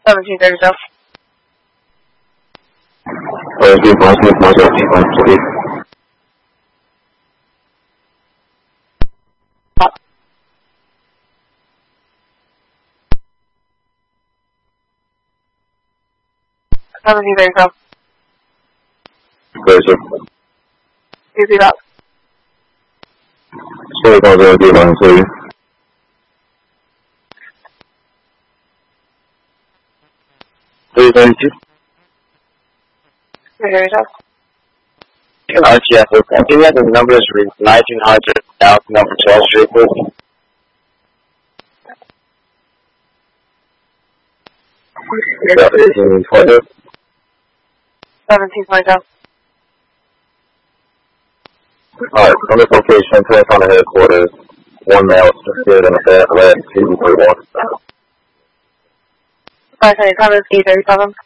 1737. 1737. Easy up. Sorry about the idea, man. Sorry. RTF, I think that the numbers read 1900 South number 12 Street, please. 1727. Alright, on this location, telephone to headquarters, one male suspected in a bad lead, 231. 537.